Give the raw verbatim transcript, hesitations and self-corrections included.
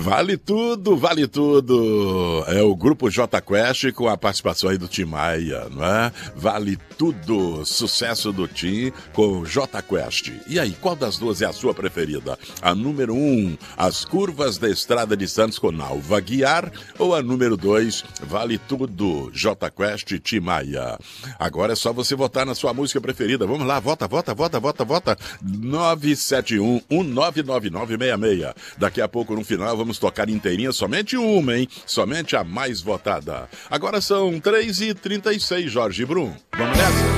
Vale tudo, vale tudo. É o Grupo J Quest com a participação aí do Tim Maia, não é? Vale tudo. Sucesso do Tim com J Quest. E aí, qual das duas é a sua preferida? A número um, As Curvas da Estrada de Santos com Nalva Guiar, ou a número dois, Vale Tudo, J Quest e Tim Maia? Agora é só você votar na sua música preferida. Vamos lá, vota, vota, vota, vota, vota. nove sete um, um nove nove nove seis seis. Daqui a pouco, no final, vamos tocar inteirinha somente uma, hein? Somente a mais votada. Agora são três e trinta e seis, Jorge Brum. Vamos nessa?